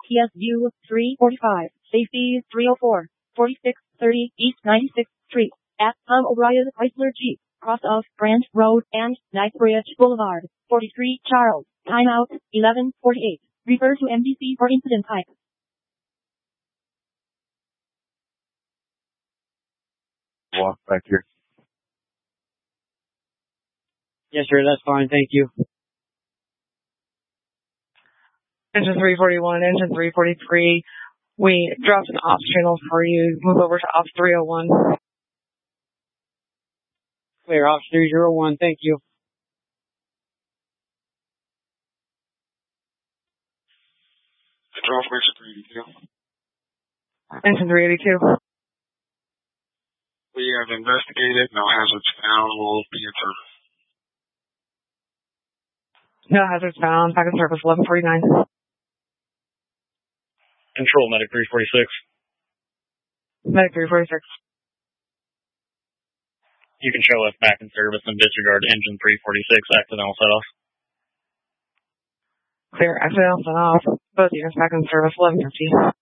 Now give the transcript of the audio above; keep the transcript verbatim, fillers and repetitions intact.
P S U three forty-five, safety three oh four, forty-six thirty East ninety-sixth Street, at Tom O'Brien Chrysler Jeep, cross of Branch Road and Knightsbridge Boulevard, forty-three Charles, timeout, eleven forty-eight. Refer to M D C for incident type. Walk back here. Yes, sir, that's fine, thank you. Engine three forty-one, engine three forty-three. We dropped an ops channel for you. Move over to ops three oh one. Clear, ops three oh one, thank you. Control for engine three eighty-two. Engine three eighty-two. We have investigated. No hazards found. Will be in service. No hazards found. Back in service eleven forty-nine. Control, Medic three forty-six. Medic three forty-six. You can show us back in service and disregard engine three forty-six accidental set-off. Clear, accidental set off. Both units back in service eleven fifty.